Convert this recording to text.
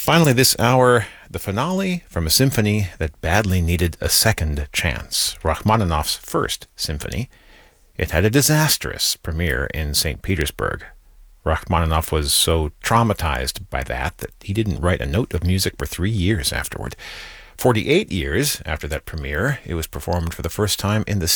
Finally, this hour, the finale from a symphony that badly needed a second chance, Rachmaninoff's First Symphony. It had a disastrous premiere in St. Petersburg. Rachmaninoff was so traumatized by that he didn't write a note of music for 3 years afterward. 48 years after that premiere, it was performed for the first time in the